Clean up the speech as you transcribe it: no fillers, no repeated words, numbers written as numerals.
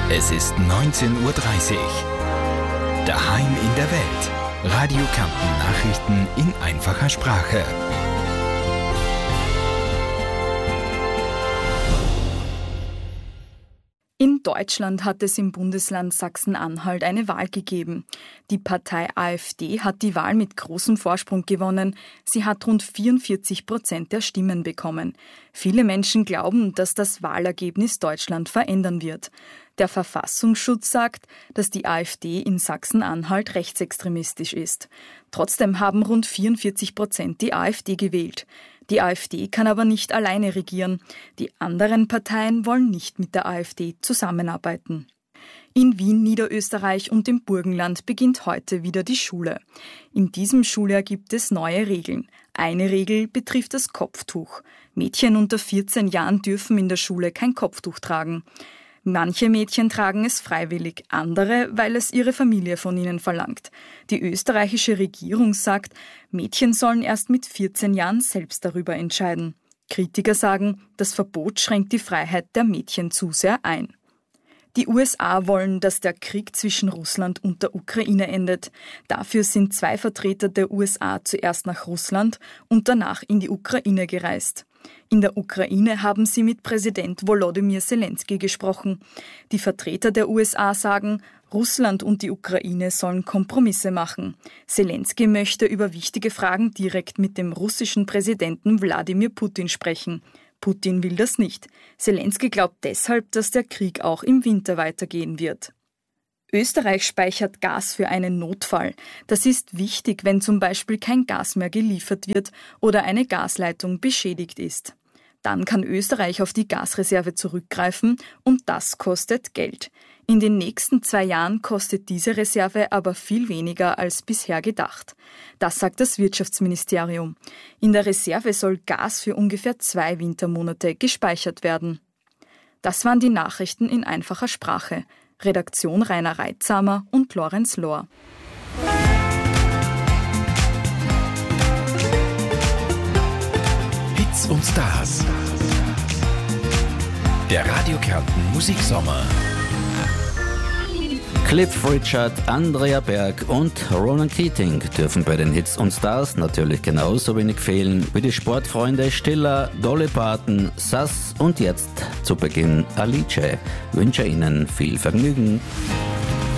Es ist 19:30 Uhr. Daheim in der Welt. Radio Kärnten Nachrichten in einfacher Sprache. In Deutschland hat es im Bundesland Sachsen-Anhalt eine Wahl gegeben. Die Partei AfD hat die Wahl mit großem Vorsprung gewonnen. Sie hat rund 44% der Stimmen bekommen. Viele Menschen glauben, dass das Wahlergebnis Deutschland verändern wird. Der Verfassungsschutz sagt, dass die AfD in Sachsen-Anhalt rechtsextremistisch ist. Trotzdem haben rund 44% die AfD gewählt. Die AfD kann aber nicht alleine regieren. Die anderen Parteien wollen nicht mit der AfD zusammenarbeiten. In Wien, Niederösterreich und im Burgenland beginnt heute wieder die Schule. In diesem Schuljahr gibt es neue Regeln. Eine Regel betrifft das Kopftuch. Mädchen unter 14 Jahren dürfen in der Schule kein Kopftuch tragen. Manche Mädchen tragen es freiwillig, andere, weil es ihre Familie von ihnen verlangt. Die österreichische Regierung sagt, Mädchen sollen erst mit 14 Jahren selbst darüber entscheiden. Kritiker sagen, das Verbot schränkt die Freiheit der Mädchen zu sehr ein. Die USA wollen, dass der Krieg zwischen Russland und der Ukraine endet. Dafür sind 2 Vertreter der USA zuerst nach Russland und danach in die Ukraine gereist. In der Ukraine haben sie mit Präsident Volodymyr Zelensky gesprochen. Die Vertreter der USA sagen, Russland und die Ukraine sollen Kompromisse machen. Zelensky möchte über wichtige Fragen direkt mit dem russischen Präsidenten Wladimir Putin sprechen. Putin will das nicht. Zelensky glaubt deshalb, dass der Krieg auch im Winter weitergehen wird. Österreich speichert Gas für einen Notfall. Das ist wichtig, wenn zum Beispiel kein Gas mehr geliefert wird oder eine Gasleitung beschädigt ist. Dann kann Österreich auf die Gasreserve zurückgreifen und das kostet Geld. In den nächsten 2 Jahren kostet diese Reserve aber viel weniger als bisher gedacht. Das sagt das Wirtschaftsministerium. In der Reserve soll Gas für ungefähr 2 Wintermonate gespeichert werden. Das waren die Nachrichten in einfacher Sprache. Redaktion Rainer Reitsamer und Lorenz Lohr. Hits und Stars. Der Radio Kärnten Musiksommer. Cliff Richard, Andrea Berg und Ronan Keating dürfen bei den Hits und Stars natürlich genauso wenig fehlen wie die Sportfreunde Stiller, Dolly Parton, Sass und jetzt zu Beginn Alice. Wünsche Ihnen viel Vergnügen.